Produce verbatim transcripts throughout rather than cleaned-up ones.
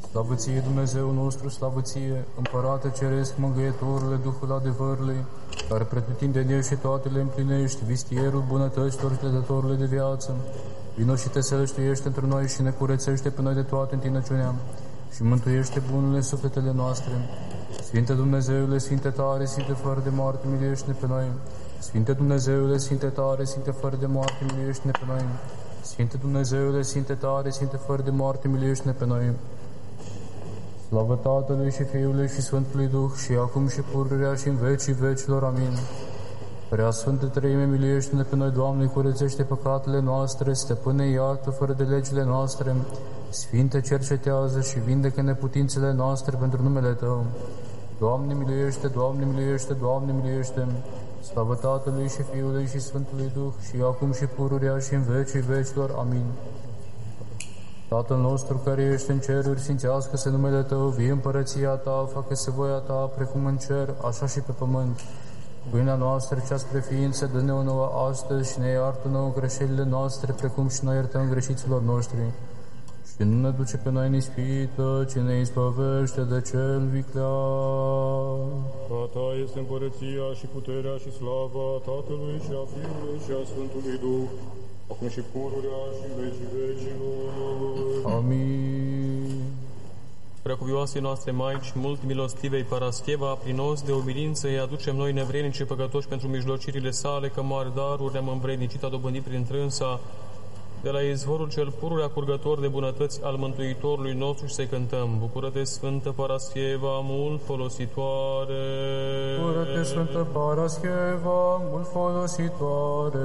Slavă ție, Dumnezeu nostru, slavă ție, Împărate Ceresc, Mângâietorule, Duhul adevărului, care pretutindeni ești și toate le împlinești, vistierul bunătăților și dătătorule de viață. Vino și te sălăștuiește într noi și ne curățește pe noi de toate întinăciunea și mântuiește bunurile sufletele noastre. Sfinte Dumnezeule, Sfinte tare, Sfinte fără de moarte, miluiește-ne pe noi. Sfinte Dumnezeule, Sfinte tare, Sfinte fără de moarte, miluiește-ne pe noi. Sfinte Dumnezeule, Sfinte tare, Sfinte fără de moarte, miluiește-ne pe noi. Slavă Tatălui și Fiului și Sfântului Duh, și acum și pururea și în vecii vecilor. Amin. Prea Sfântă Treime, miluiește-ne pe noi, Doamne, curățește păcatele noastre, Stăpâne, iartă fără de legile noastre, Sfinte, cercetează și vindecă neputințele noastre pentru numele Tău. Doamne, miluiește, Doamne, miluiește, Doamne, miluiește. Slavă Tatălui și Fiului și Sfântului Duh, și acum și pururea și în vecii vecilor. Amin. Tatăl nostru care ești în ceruri, sfințească-se numele Tău, vie împărăția Ta, facă-se voia Ta, precum în cer, așa și pe pământ. Pâinea noastră, cea spre ființă, dă-ne-o nouă astăzi și ne iartă nouă greșelile noastre, precum și noi iertăm greșiților noștri. Și nu ne duce pe noi în ispită, ci ne izbăvește de cel viclean. A Ta este împărăția și puterea și slava Tatălui și a Fiului și a Sfântului Duh, acum și pururea și în vecii vecilor. Amin. Preacuvioasei noastre Maici, mult milostivei Parascheva, prin os de umilință îi aducem noi nevrednici și păcătoși pentru mijlocirile sale, că mari daruri ne-am învrednicit a dobândi prin trânsa, de la izvorul cel pururea curgător de bunătăți al Mântuitorului nostru, și să-i cântăm: Bucură-te, Sfântă Parascheva, mult folositoare! Bucură-te, Sfântă Parascheva, mult folositoare!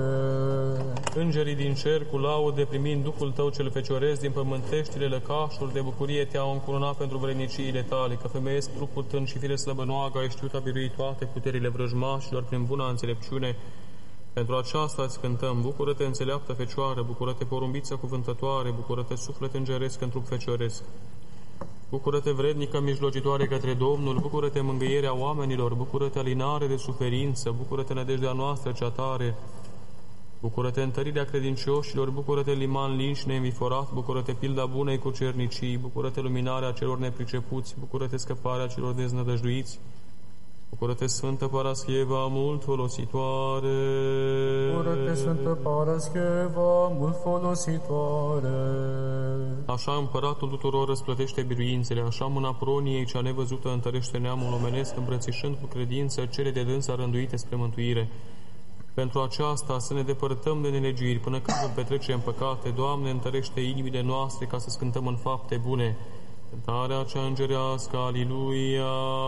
Îngerii din cer, cu laude, primind Duhul Tău cel fecioresc din pământeștile lăcașuri de bucurie, Te-au încununat pentru vredniciile Tale, că femeiesc trupul tân și fire slăbănoagă, ai știut a birui toate puterile vrăjmașilor prin buna înțelepciune. Pentru aceasta îți cântăm: Bucură-te, înțeleaptă Fecioară, bucură-te, porumbiță cuvântătoare, bucură-te, suflet îngeresc în trup fecioresc. Bucură-te, vrednică mijlocitoare către Domnul, bucură-te, mângâierea oamenilor, bucură-te, alinare de suferință, bucură-te, nădejdea noastră cea tare, bucură-te, întărirea credincioșilor, bucură-te, liman linși neînviforat, bucură-te, pilda bunei cu cernicii, bucură-te, luminarea celor nepricepuți, bucură-te, scăparea celor deznădăjduiți. Bucură-te, Sfântă Parascheva, mult folositoare! Bucură-te, Sfântă Parascheva, mult folositoare! Așa Împăratul tuturor răsplătește biruințele, așa mâna proniei cea nevăzută întărește neamul omenesc, îmbrățișând cu credință cele de dânsa rânduite spre mântuire. Pentru aceasta să ne depărtăm de nelegiuiri până când vom petrece în păcate. Doamne, întărește inimile noastre ca să scântăm în fapte bune. Cântarea cea îngerească, Aliluia!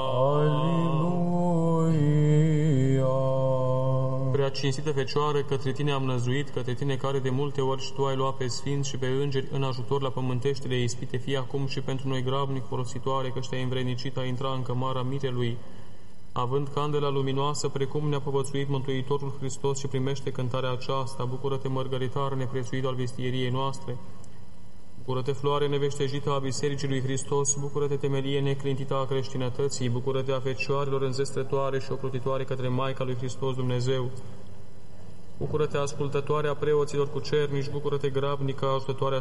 Aliluia! Prea cinstită Fecioară, către Tine am năzuit, către Tine care de multe ori și Tu ai luat pe sfinți și pe îngeri în ajutor la pământeștile ispite, fie acum și pentru noi grabnic folositoare, că Te-ai învrednicit a intra în cămara mirelui, având candela luminoasă, precum ne-a povățuit Mântuitorul Hristos, și primește cântarea aceasta: Bucură-te, mărgăritar neprețuit al vestieriei noastre! Bucură-te, floare neveștejită a Bisericii lui Hristos! Bucură-te, temelie neclintită a creștinătății! Bucură-te, a fecioarelor înzestrătoare și ocrotitoare către Maica lui Hristos Dumnezeu! Bucură-te, ascultătoare a preoților cu cernici! Bucură-te, grabnică ajutătoare